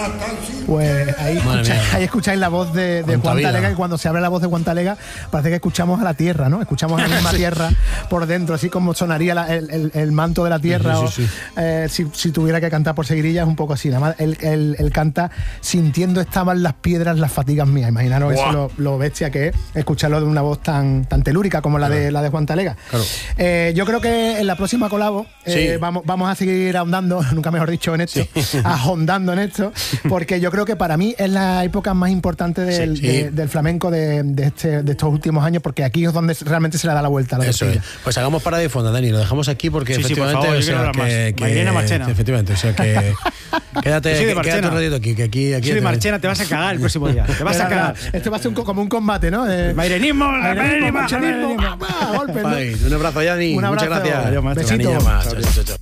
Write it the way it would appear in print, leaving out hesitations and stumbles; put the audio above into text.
Pues ahí escucháis la voz de Juan Talega, que cuando se abre la voz de Juan Talega parece que escuchamos a la tierra, ¿no? Escuchamos a la misma tierra por dentro, así como sonaría el manto de la tierra. Si tuviera que cantar por seguirilla es un poco así. Nada más él canta sintiendo estaban las piedras, las fatigas mías. Imaginaros eso, lo bestia que es escucharlo de una voz tan telúrica como la de Juan Talega. Claro. Yo creo que en la próxima colabo vamos a seguir ahondando, nunca mejor dicho, en esto, ahondando en esto, porque yo creo que para mí es la época más importante del flamenco de estos últimos años, porque aquí es donde realmente se le da la vuelta a la tortilla. Pues hagamos para de fondo, Dani, lo dejamos aquí porque efectivamente, por favor, Mairena Marchena. Efectivamente, o sea que quédate un ratito aquí, que aquí soy de Marchena, te vas a cagar el próximo día. Te vas a cagar. Esto va a ser como un combate, ¿no? Mairenismo, golpe, ¿no? Un abrazo, Dani. Muchas gracias. Besitos. Chao.